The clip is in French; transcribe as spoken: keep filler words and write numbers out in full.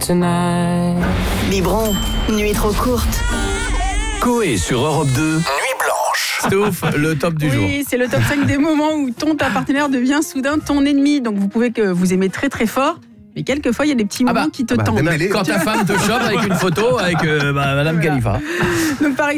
tonight. Biberon, nuit trop courte. Coé sur Europe deux, Nuit Blanche. Stouff, le top du jour. Oui, c'est le top cinq des moments où ton ta partenaire devient soudain ton ennemi. Donc vous pouvez que vous aimez très très fort, mais quelquefois il y a des petits Ah moments bah, qui te ah bah, tendent. démêlé. Quand ta femme te chope avec une photo avec euh, bah, Madame Voilà. Khalifa. Donc par